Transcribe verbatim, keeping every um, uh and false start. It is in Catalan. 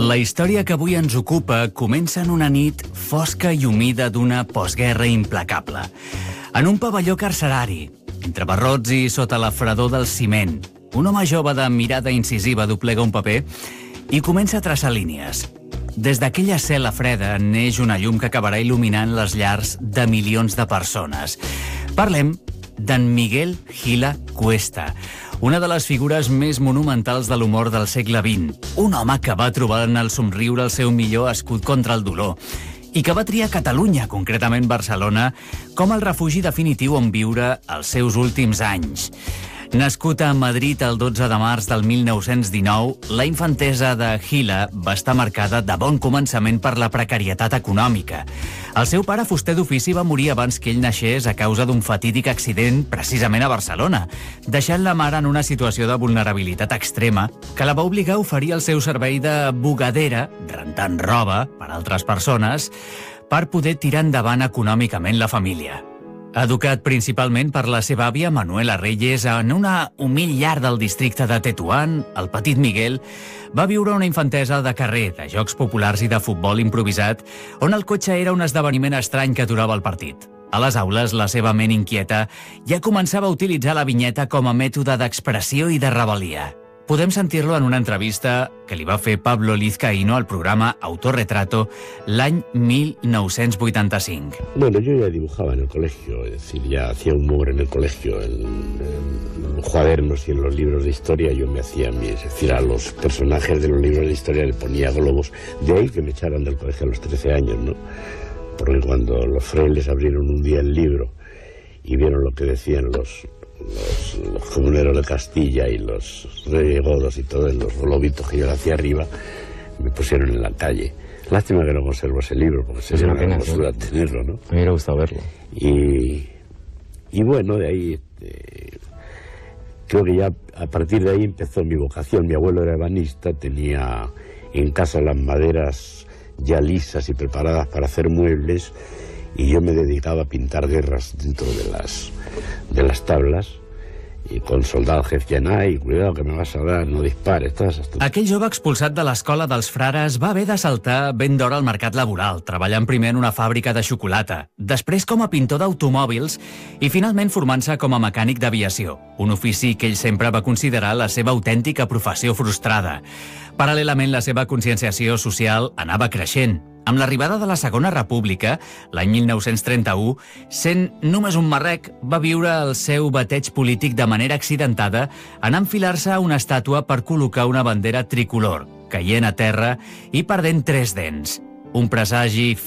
La història que avui ens ocupa comença en una nit fosca i humida d'una postguerra implacable. En un pavelló carcerari, entre barrots i sota la fredor del ciment, un home jove de mirada incisiva doblega un paper i comença a traçar línies. Des d'aquella cel·la freda neix una llum que acabarà il·luminant les llars de milions de persones. Parlem d'en Miguel Gila Cuesta, una de les figures més monumentals de l'humor del segle vint. Un home que va trobar en el somriure el seu millor escut contra el dolor i que va triar Catalunya, concretament Barcelona, com el refugi definitiu on viure els seus últims anys. Nascut a Madrid el dotze de març del mil nou-cents dinou, la infantesa de Gila va estar marcada de bon començament per la precarietat econòmica. El seu pare, fuster d'ofici, va morir abans que ell naixés a causa d'un fatídic accident precisament a Barcelona, deixant la mare en una situació de vulnerabilitat extrema que la va obligar a oferir el seu servei de bugadera, rentant roba per altres persones, per poder tirar endavant econòmicament la família. Educat principalment per la seva àvia Manuela Reyes en una humil llar del districte de Tetuán, el petit Miguel va viure una infantesa de carrer, de jocs populars i de futbol improvisat, on el cotxe era un esdeveniment estrany que aturava el partit. A les aules, la seva ment inquieta ja començava a utilitzar la vinyeta com a mètode d'expressió i de rebel·lia. Podem sentir-lo en una entrevista que li va fer Pablo Lizcaíno al programa Autorretrato l'any mil nou-cents vuitanta-cinc. Bueno, yo ya dibujaba en el colegio, es decir, ya hacía humor en el colegio, en, en los cuadernos y en los libros de historia yo me hacía mis, es decir, a los personajes de los libros de historia le ponía globos, de ahí que me echaran del colegio a los trece años, ¿no? Porque cuando los frailes abrieron un día el libro y vieron lo que decían los... Los, los comuneros de Castilla y los reyes godos y todos los globitos que yo le hacía arriba me pusieron en la calle. Lástima que no conservo ese libro porque sería una pena tenerlo, ¿no? Me hubiera gustado verlo. Y, y bueno, de ahí eh, creo que ya a partir de ahí empezó mi vocación. Mi abuelo era ebanista, tenía en casa las maderas ya lisas y preparadas para hacer muebles y yo me dedicaba a pintar guerras dentro de las de las tablas i con soldado Gefjanay, cuidado que me vas a dar, no dispares, todas estas... Aquell jove expulsat de l'escola dels frares va haver de saltar ben d'hora al mercat laboral, treballant primer en una fàbrica de xocolata, després com a pintor d'automòbils i finalment formant-se com a mecànic d'aviació, un ofici que ell sempre va considerar la seva autèntica professió frustrada. Paral·lelament, la seva conscienciació social anava creixent. Amb l'arribada de la Segona República, l'any mil nou-cents trenta-u, sent només un marrec, va viure el seu bateig polític de manera accidentada en enfilar-se a una estàtua per col·locar una bandera tricolor, caient a terra i perdent tres dents. Un presagi